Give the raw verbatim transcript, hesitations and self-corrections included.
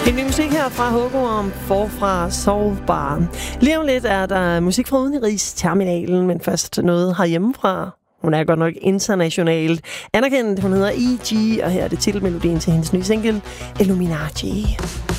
En ny musik her fra Hugo om Forfra Soulbar. Lige om lidt er der musik fra Udenrigsterminalen, men først noget herhjemmefra. Hun er godt nok internationalt anerkendt. Hun hedder E G, og her er det titelmelodien til hendes nye single, Illuminati.